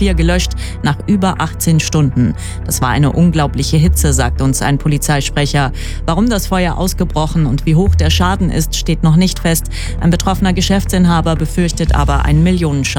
4 gelöscht nach über 18 Stunden. Das war eine unglaubliche Hitze, sagt uns ein Polizeisprecher. Warum das Feuer ausgebrochen und wie hoch der Schaden ist, steht noch nicht fest. Ein betroffener Geschäftsinhaber befürchtet aber einen Millionenschaden.